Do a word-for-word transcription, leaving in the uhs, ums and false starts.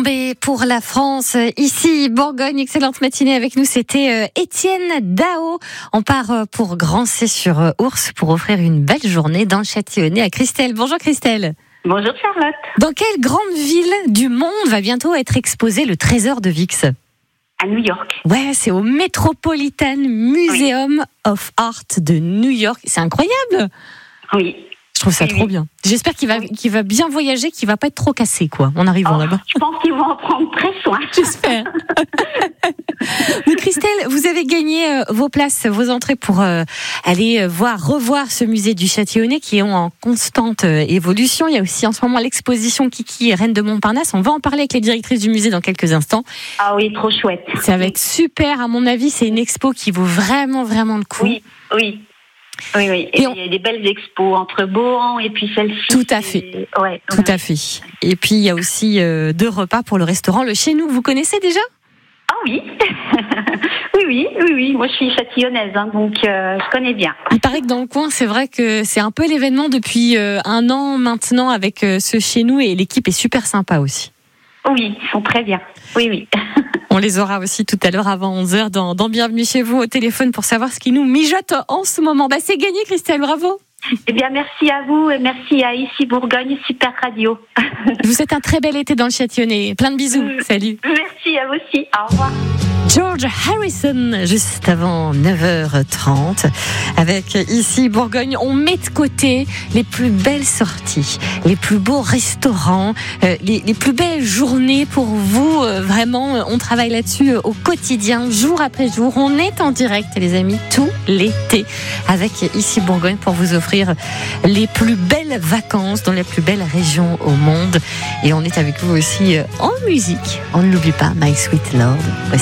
tombée pour la France. Ici, Bourgogne, excellente matinée avec nous. C'était Étienne Dao. On part pour Grancey-sur-Ourcq pour offrir une belle journée dans le Châtillonnais à Christelle. Bonjour Christelle. Bonjour Charlotte. Dans quelle grande ville du monde va bientôt être exposé le trésor de Vix ? À New York. Ouais, c'est au Metropolitan Museum oui. of Art de New York. C'est incroyable. Oui. Je trouve ça oui, trop oui. bien. J'espère qu'il va, oui. qu'il va bien voyager, qu'il va pas être trop cassé, quoi, en arrivant oh, là-bas. Je pense qu'ils vont en prendre très soin. J'espère. Mais Christelle, vous avez gagné euh, vos places, vos entrées pour euh, aller voir, revoir ce musée du Châtillonnais qui est en constante euh, évolution. Il y a aussi en ce moment l'exposition Kiki, Reine de Montparnasse. On va en parler avec les directrices du musée dans quelques instants. Ah oui, trop chouette. Ça va être super, à mon avis. C'est une expo qui vaut vraiment, vraiment le coup. Oui, oui. Oui, oui. Et, et on... il y a des belles expos entre Bohan et puis celle-ci. Tout à fait. Ouais, Tout ouais. à fait. Et puis, il y a aussi euh, deux repas pour le restaurant Le Chez Nous. Vous connaissez déjà ? Ah oui. oui, oui, oui, oui. Moi, je suis châtillonnaise, hein, donc euh, je connais bien. Il paraît que dans le coin, c'est vrai que c'est un peu l'événement depuis euh, un an maintenant avec euh, ce Chez Nous et l'équipe est super sympa aussi. Oui, ils sont très bien. Oui, oui. On les aura aussi tout à l'heure avant onze heures dans, dans Bienvenue chez vous au téléphone pour savoir ce qui nous mijote en ce moment. Bah, c'est gagné, Christelle, bravo. Eh bien, merci à vous et merci à Ici Bourgogne, super radio. Je vous souhaite un très bel été dans le Châtillonnais. Plein de bisous. Mmh. Salut. Merci à vous aussi. Au revoir. George Harrison, juste avant neuf heures trente. Avec Ici Bourgogne, on met de côté les plus belles sorties, les plus beaux restaurants, euh, les, les plus belles journées pour vous. Euh, vraiment, on travaille là-dessus euh, au quotidien, jour après jour. On est en direct, les amis, tout l'été avec Ici Bourgogne pour vous offrir les plus belles vacances dans les plus belles régions au monde. Et on est avec vous aussi euh, en musique. On ne l'oublie pas, My Sweet Lord. Voici